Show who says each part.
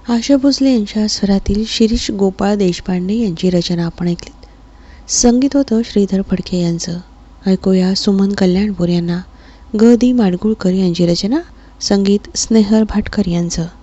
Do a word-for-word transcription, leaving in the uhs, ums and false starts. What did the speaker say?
Speaker 1: आशा भोसले यांच्या स्वरातील शिरीष गोपाळ देशपांडे यांची रचना आपण ऐकलीत. संगीत होतं श्रीधर फडके यांचं. ऐकूया सुमन कल्याणपूर यांना ग दी माडगुळकर यांची रचना, संगीत स्नेहल भाटकर यांचं.